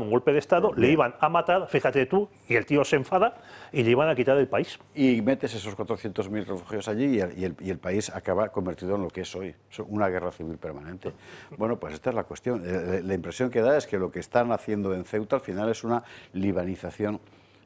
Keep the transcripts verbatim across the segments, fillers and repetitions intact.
un golpe de Estado, le iban a matar, fíjate tú, y el tío se enfada y le iban a quitar el país. Y metes esos cuatrocientos mil refugiados allí y el, y, el, y el país acaba convertido en lo que es hoy, una guerra civil permanente. Bueno, pues esta es la cuestión. La impresión que da es que lo que están haciendo en Ceuta al final es una libanización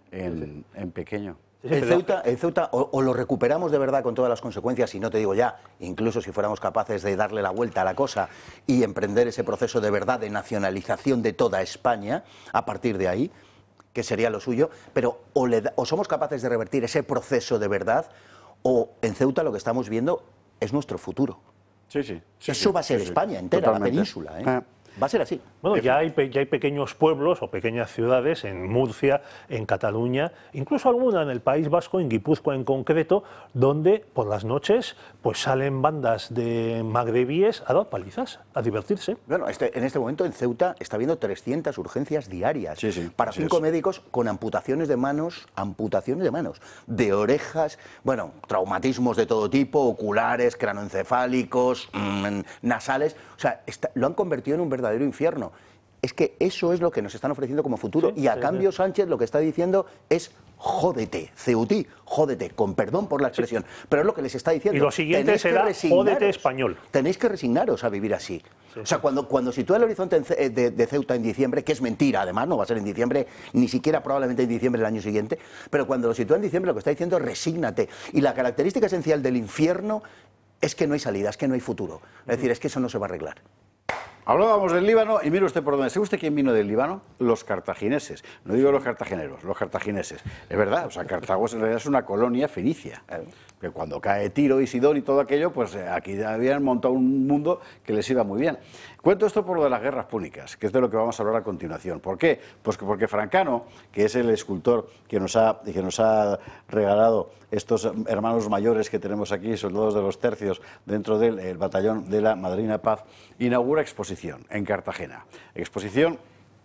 en, en pequeño. En Ceuta, en Ceuta o, o lo recuperamos de verdad con todas las consecuencias, y no te digo ya, incluso si fuéramos capaces de darle la vuelta a la cosa y emprender ese proceso de verdad de nacionalización de toda España, a partir de ahí, que sería lo suyo, pero o, le da, o somos capaces de revertir ese proceso de verdad, o en Ceuta lo que estamos viendo es nuestro futuro. Sí, sí. sí Eso sí, va a ser sí, España sí, entera, totalmente. la península, ¿eh? Ah. Va a ser así. Bueno, ya hay, ya hay pequeños pueblos o pequeñas ciudades en Murcia, en Cataluña, incluso alguna en el País Vasco, en Guipúzcoa en concreto, donde por las noches pues salen bandas de magrebíes a dar palizas, a divertirse. Bueno, este, en este momento en Ceuta está habiendo trescientas urgencias diarias sí, sí, para cinco es. médicos con amputaciones de manos, amputaciones de manos, de orejas, bueno, traumatismos de todo tipo, oculares, cranoencefálicos, mmm, nasales. O sea, está, lo han convertido en un verdadero infierno. Es que eso es lo que nos están ofreciendo como futuro, sí, y a sí, cambio sí. Sánchez lo que está diciendo es jódete, ceutí, jódete, con perdón por la expresión, sí. pero es lo que les está diciendo. Y lo siguiente será jódete español. Tenéis que resignaros a vivir así. Sí, o sea, sí. cuando, cuando sitúa el horizonte de, de, de Ceuta en diciembre, que es mentira, además, no va a ser en diciembre, ni siquiera probablemente en diciembre del año siguiente, pero cuando lo sitúa en diciembre lo que está diciendo es resígnate. Y la característica esencial del infierno es que no hay salida, es que no hay futuro. Es decir, es que eso no se va a arreglar. Hablábamos del Líbano y mire usted por dónde. ¿Sabe usted quién vino del Líbano? Los cartagineses. No digo los cartageneros, los cartagineses. Es verdad, o sea, Cartago en realidad es una colonia fenicia. Que cuando cae Tiro y Sidón y todo aquello, pues aquí habían montado un mundo que les iba muy bien. Cuento esto por lo de las guerras púnicas, que es de lo que vamos a hablar a continuación. ¿Por qué? Pues porque Francano, que es el escultor que nos ha, que nos ha regalado estos hermanos mayores que tenemos aquí, soldados de los tercios, dentro del el batallón de la Madrina Paz, inaugura exposición en Cartagena. Exposición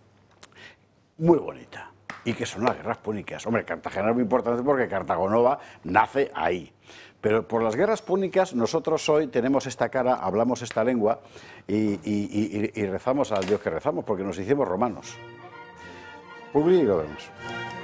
muy bonita. Y que son las guerras púnicas. Hombre, Cartagena es muy importante porque Cartago Nova nace ahí. Pero por las guerras púnicas nosotros hoy tenemos esta cara, hablamos esta lengua y, y, y, y rezamos al Dios que rezamos, porque nos hicimos romanos. Publi y lo vemos.